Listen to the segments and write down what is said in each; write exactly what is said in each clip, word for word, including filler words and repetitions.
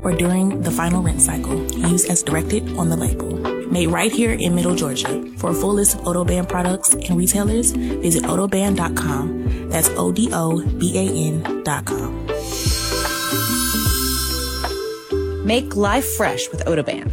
or during the final rent cycle. Use as directed on the label. Made right here in Middle Georgia. For a full list of Odoban products and retailers, visit odoban dot com. That's O D O B A N dot com. Make life fresh with Odoban.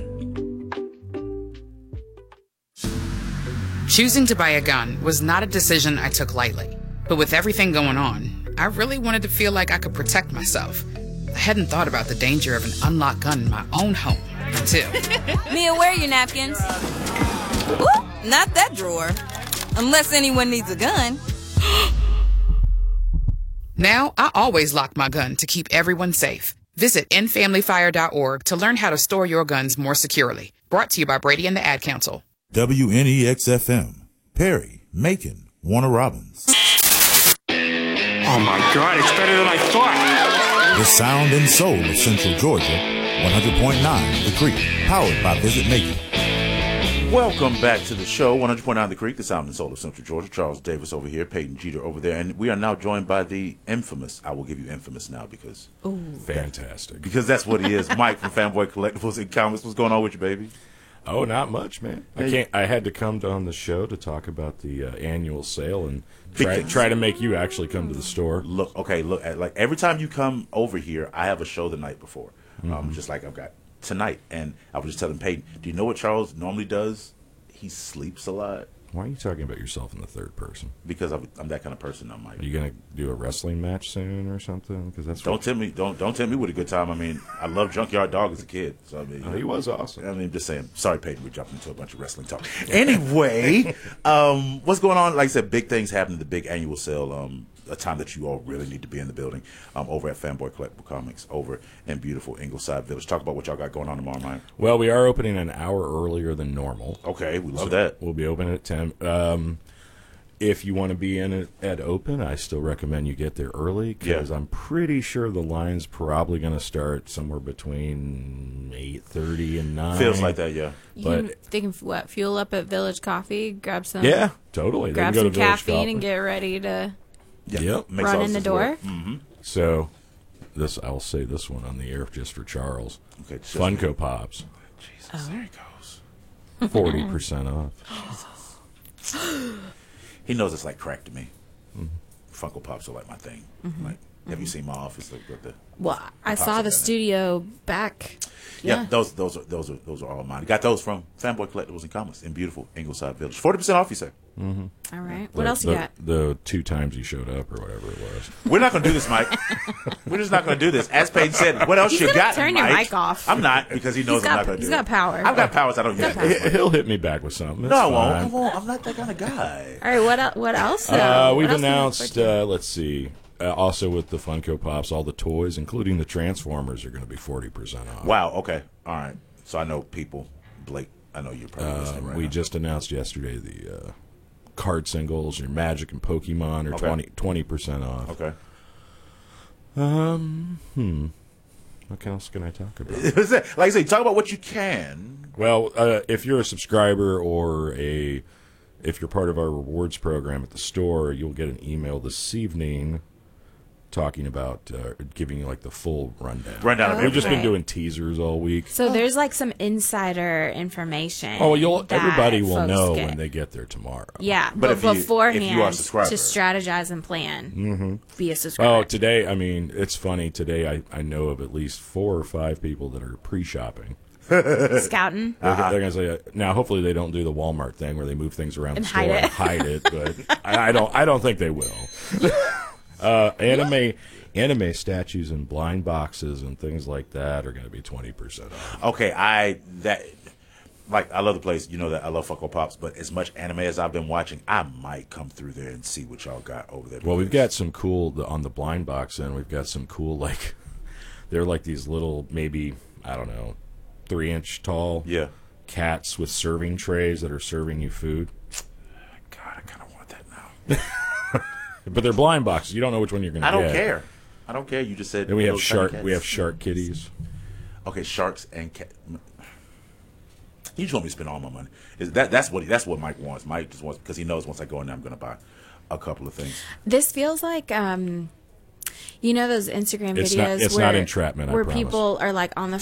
Choosing to buy a gun was not a decision I took lightly. But with everything going on, I really wanted to feel like I could protect myself. I hadn't thought about the danger of an unlocked gun in my own home until... Mia, where are your napkins? Ooh, not that drawer. Unless anyone needs a gun. Now, I always lock my gun to keep everyone safe. Visit end family fire dot org to learn how to store your guns more securely. Brought to you by Brady and the Ad Council. W N E X F M, Perry, Macon, Warner Robins. Oh my God, it's better than I thought. The sound and soul of Central Georgia, one hundred point nine The Creek, powered by Visit Macon. Welcome back to the show, one hundred point nine The Creek, the sound and soul of Central Georgia. Charles Davis over here, Peyton Jeter over there, and we are now joined by the infamous, I will give you infamous now because... Ooh. Fantastic. Because that's what he is, Mike from Fanboy Collectibles and Comics. What's going on with you, baby? Oh, not much, man. I can't. I had to come on the show to talk about the uh, annual sale and try, try to make you actually come to the store. Look, okay, look, like every time you come over here, I have a show the night before, um, Mm-hmm. just like I've got tonight. And I was just telling Peyton, do you know what Charles normally does? He sleeps a lot. Why are you talking about yourself in the third person? Because I'm, I'm that kind of person. I'm like, are you gonna do a wrestling match soon or something? Because that's don't what... tell me, don't don't tell me with a good time. I mean, I love Junkyard Dog as a kid. So I mean, oh, he was awesome. I mean, just saying. Sorry, Peyton, we jumped into a bunch of wrestling talk. Anyway, um, what's going on? Like I said, big things happening. The big annual sale. Um, a time that you all really need to be in the building. Um, over at Fanboy Collectible Comics, over in beautiful Ingleside Village. Talk about what y'all got going on tomorrow night. Well, we are opening an hour earlier than normal. Okay, we love so that. We'll be opening at ten. Um, if you want to be in it at open, I still recommend you get there early because Yeah. I'm pretty sure the line's probably going to start somewhere between eight thirty and nine. Feels like that, yeah. You But can, they can what, fuel up at Village Coffee, grab some, yeah, totally. They grab can go some to Village caffeine Coffee. and get ready to Yeah, Yep. makes run all in the this door. work. Mm-hmm. So, this I'll say this one on the air just for Charles. Okay, just Funko Pops, Jesus, Oh. there he goes. forty percent off. He knows it's like crack to me. Mm-hmm. Funko Pops are like my thing. Like, have you seen my office? Like with the Well, I Pops saw are the done it. studio back. Yeah, Yeah. those those are those are those are all mine. Got those from Fanboy Collectibles and Comics in beautiful Ingleside Village. Forty percent off, you say? All right. What The- else you the, got? The two times he showed up or whatever it was. We're not going to do this, Mike. We're just not going to do this. As Peyton said, what else He's you gonna got, turn your Mike? mic off. I'm not because he knows He's I'm got- not going to do he's it. got power. I've got powers I don't use. He- He'll hit me back with something. No, I It's won't. fine. I won't. I'm not that kind of guy. All right. What el- what else? though? Uh, we've What else do you look announced, forward to? uh, let's see, uh, also with the Funko Pops, all the toys, including the Transformers, are going to be forty percent off. Wow. Okay. All right. So I know people. Blake, I know you're probably listening Um, right we now. just announced yesterday the uh, card singles, your Magic and Pokemon are Okay. twenty percent off. Okay. Um, hmm. What else can I talk about? like I say, talk about what you can. Well, uh, if you're a subscriber or a if you're part of our rewards program at the store, you'll get an email this evening talking about uh, giving you like the full rundown. Rundown of We've just been Okay. doing teasers all week. So there's like some insider information. Oh, you'll that everybody will folks know get. when they get there tomorrow. Yeah, But but, if you- if you beforehand are a subscriber. to strategize and plan, Mm-hmm. be a subscriber. Oh, today, I mean, it's funny. Today, I, I know of at least four or five people that are pre-shopping. Scouting. They're, they're going to say, uh, now, hopefully they don't do the Walmart thing where they move things around And the store hide and it. hide it, but I, I don't I don't think they will. uh, anime anime statues and blind boxes and things like that are going to be twenty percent off. Okay, I that like I love the place. You know that I love Funko Pops, but as much anime as I've been watching, I might come through there and see what y'all got over there. Well, we've because- got some cool, the, on the blind box end, we've got some cool, like, they're like these little, maybe, I don't know, three inch tall yeah. cats with serving trays that are serving you food. God, I kind of want that now. But they're blind boxes. You don't know which one you're going to I get. don't care. I don't care. You just said. And we have little tiny shark. cats. We have shark kitties. Okay, sharks and cat. You just want me to spend all my money. Is that that's what that's what Mike wants. Mike just wants because he knows once I go in there, I'm going to buy a couple of things. This feels like, um, you know, those Instagram It's videos not- it's where, not entrapment, I where promise. people are like on the